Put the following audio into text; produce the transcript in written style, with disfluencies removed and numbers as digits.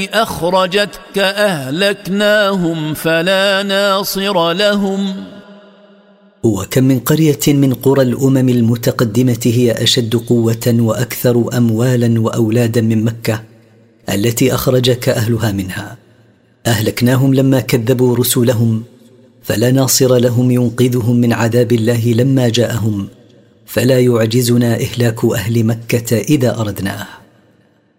أخرجتك أهلكناهم فلا ناصر لهم. وكم من قرية من قرى الأمم المتقدمة هي أشد قوة وأكثر أموالا وأولادا من مكة التي أخرجك أهلها منها، أهلكناهم لما كذبوا رسلهم، فلا ناصر لهم ينقذهم من عذاب الله لما جاءهم، فلا يعجزنا إهلاك أهل مكة إذا أردناه.